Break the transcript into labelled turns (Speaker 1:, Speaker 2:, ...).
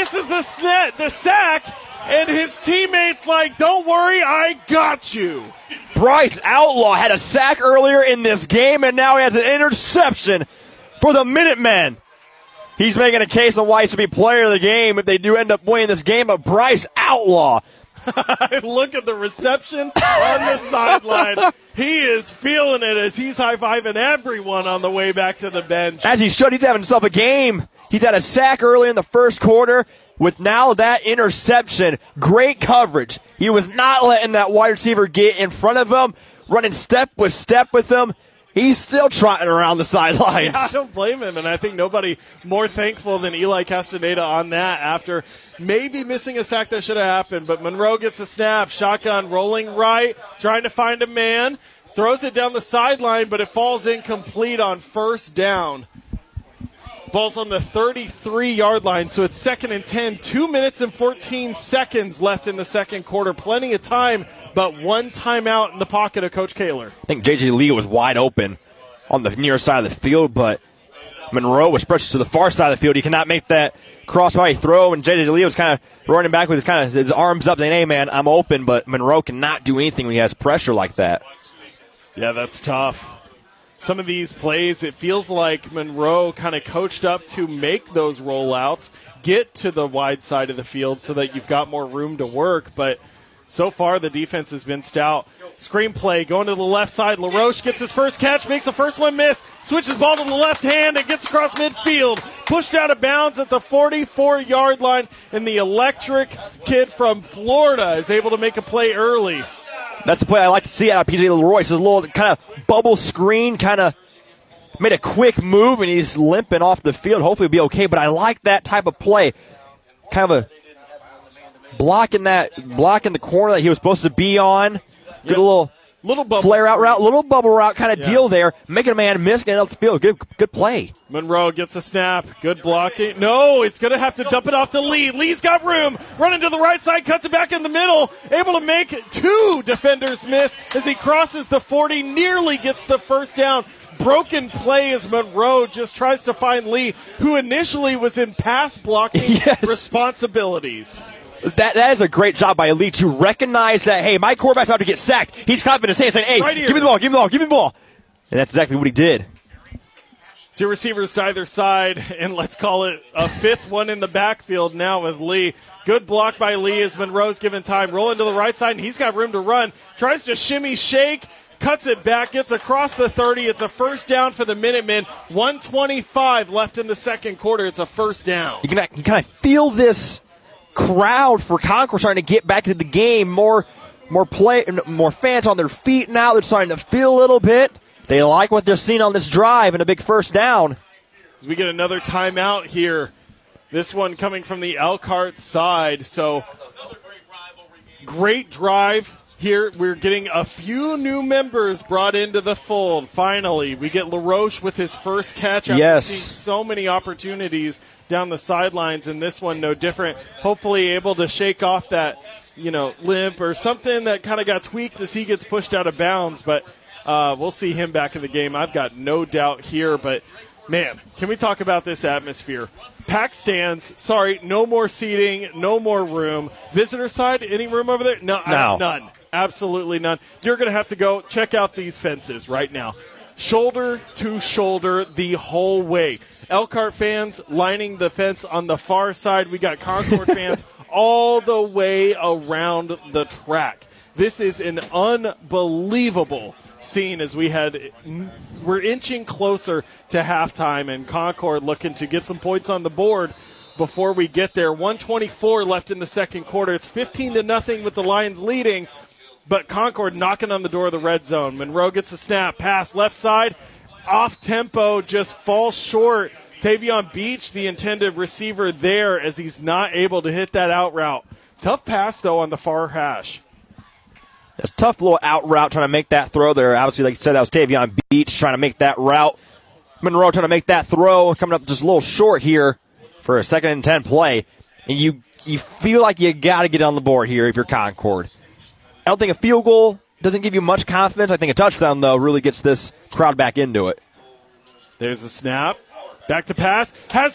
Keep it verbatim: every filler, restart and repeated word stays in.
Speaker 1: misses the snet, the sack, and his teammates like, don't worry, I got you.
Speaker 2: Bryce Outlaw had a sack earlier in this game, and now he has an interception for the Minutemen. He's making a case of why he should be player of the game if they do end up winning this game, but Bryce Outlaw.
Speaker 1: Look at the reception on the sideline. He is feeling it as he's high-fiving everyone on the way back to the bench.
Speaker 2: As he should, he's having himself a game. He's had a sack early in the first quarter. With now that interception, great coverage. He was not letting that wide receiver get in front of him, running step with step with him. He's still trotting around the sidelines.
Speaker 1: Yeah, I don't blame him, and I think nobody more thankful than Eli Castaneda on that after maybe missing a sack that should have happened. But Monroe gets a snap, shotgun rolling right, trying to find a man, throws it down the sideline, but it falls incomplete on first down. Ball's on the thirty-three-yard line, so it's second and ten. Two minutes and fourteen seconds left in the second quarter. Plenty of time, but one timeout in the pocket of Coach Kaler.
Speaker 2: I think J J. Lee was wide open on the near side of the field, but Monroe was stretched to the far side of the field. He cannot make that crossbody throw, and J J. Lee was kind of running back with his kind of his arms up saying, hey, man, I'm open, but Monroe cannot do anything when he has pressure like that.
Speaker 1: Yeah, that's tough. Some of these plays, it feels like Monroe kind of coached up to make those rollouts, get to the wide side of the field so that you've got more room to work. But so far, the defense has been stout. Screen play going to the left side. LaRoche gets his first catch, makes the first one miss, switches ball to the left hand, and gets across midfield. Pushed out of bounds at the forty-four-yard line, and the electric kid from Florida is able to make a play early.
Speaker 2: That's the play I like to see out of P J. Leroy. It's a little kind of bubble screen, kind of made a quick move, and he's limping off the field. Hopefully he'll be okay, but I like that type of play. Kind of a blocking that, blocking the corner that he was supposed to be on. Get yep. a little,
Speaker 1: little bubble
Speaker 2: flare out route, little bubble route kind of
Speaker 1: yeah.
Speaker 2: deal there. Making a man miss, getting up the field. Good, good play.
Speaker 1: Monroe gets a snap. Good blocking. No, it's going to have to dump it off to Lee. Lee's got room. Running to the right side, cuts it back in the middle. Able to make two defenders miss as he crosses the forty, nearly gets the first down. Broken play as Monroe just tries to find Lee, who initially was in pass blocking
Speaker 2: yes.
Speaker 1: responsibilities.
Speaker 2: That that is a great job by Lee to recognize that, hey, my quarterback's about to get sacked. He's clapping his hands saying, hey,
Speaker 1: right
Speaker 2: give me the ball, give me the ball, give me the ball. And that's exactly what he did.
Speaker 1: Two receivers to either side, and let's call it a fifth one in the backfield now with Lee. Good block by Lee as Monroe's given time. Rolling to the right side, and he's got room to run. Tries to shimmy shake, cuts it back, gets across the thirty. It's a first down for the Minutemen. one twenty-five left in the second quarter. It's a first down.
Speaker 2: You can, you kind of feel this crowd for Concord trying to get back into the game. More, more play, more fans on their feet now. They're starting to feel a little bit. They like what they're seeing on this drive and a big first down.
Speaker 1: As we get another timeout here. This one coming from the Elkhart side. So, great drive here. We're getting a few new members brought into the fold. Finally, we get LaRoche with his first catch after
Speaker 2: yes.
Speaker 1: seeing so many opportunities down the sidelines, and this one no different. Hopefully able to shake off that, you know, limp or something that kind of got tweaked as he gets pushed out of bounds, but uh, we'll see him back in the game. I've got no doubt here, but man, can we talk about this atmosphere? Packed stands, sorry, no more seating, no more room. Visitor side, any room over there? No,
Speaker 2: no.
Speaker 1: none. Absolutely none. You're going to have to go check out these fences right now. Shoulder to shoulder the whole way. Elkhart fans lining the fence on the far side. We got Concord fans all the way around the track. This is an unbelievable scene as we had we're inching closer to halftime, and Concord looking to get some points on the board before we get there. one twenty-four left in the second quarter. It's fifteen to nothing with the Lions leading. But Concord knocking on the door of the red zone. Monroe gets a snap, pass left side, off tempo, just falls short. Tavion Beach, the intended receiver there, as he's not able to hit that out route. Tough pass, though, on the far hash.
Speaker 2: It's a tough little out route trying to make that throw there. Obviously, like you said, that was Tavion Beach trying to make that route. Monroe trying to make that throw, coming up just a little short here for a second and ten play. And you, you feel like you got to get on the board here if you're Concord. I don't think a field goal doesn't give you much confidence. I think a touchdown, though, really gets this crowd back into it.
Speaker 1: There's a snap. Back to pass. Has